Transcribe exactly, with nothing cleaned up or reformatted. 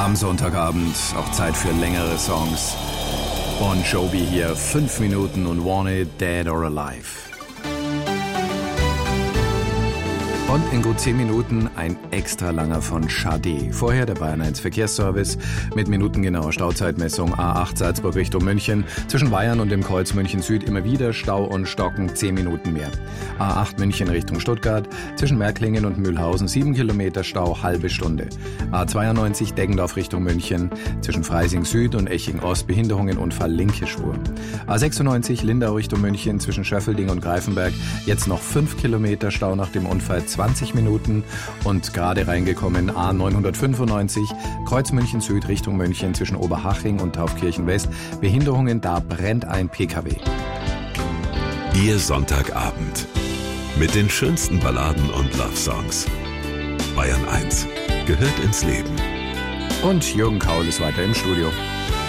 Am Sonntagabend auch Zeit für längere Songs. Bon Jovi hier, fünf Minuten und Wanted, Dead or Alive. Und in gut zehn Minuten ein extra langer von Schade. Vorher der Bayern eins Verkehrsservice mit minutengenauer Stauzeitmessung A acht Salzburg Richtung München. Zwischen Bayern und dem Kreuz München Süd immer wieder Stau und Stocken, zehn Minuten mehr. A acht München Richtung Stuttgart. Zwischen Märklingen und Mühlhausen sieben Kilometer Stau, halbe Stunde. A zweiundneunzig Deggendorf Richtung München. Zwischen Freising Süd und Eching Ost Behinderungen, Unfall, linke Spur. A sechsundneunzig Lindau Richtung München. Zwischen Schöffelding und Greifenberg. Jetzt noch fünf Kilometer Stau nach dem Unfall, zwanzig Minuten und gerade reingekommen A neunhundertfünfundneunzig, Kreuz München Süd Richtung München zwischen Oberhaching und Taufkirchen West. Behinderungen, da brennt ein P K W. Ihr Sonntagabend mit den schönsten Balladen und Love-Songs. Bayern eins gehört ins Leben. Und Jürgen Kaul ist weiter im Studio.